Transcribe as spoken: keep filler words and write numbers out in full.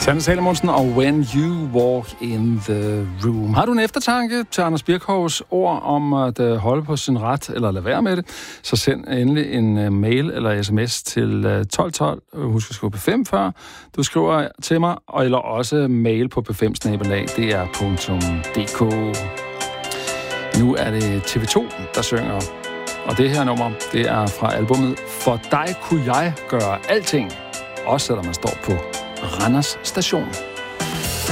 Sanne Salomonsen og When You Walk in the Room. Har du en eftertanke til Anders Birkhovs ord om at holde på sin ret, eller lade være med det, så send endelig en mail eller sms til tolv tolv. Husk at skrive P fem før du skriver til mig, og eller også mail på p fem snabel-a d r punktum d k. Nu er det T V to, der synger, og det her nummer, det er fra albumet For dig kunne jeg gøre alting, også selvom man står på Randers Station.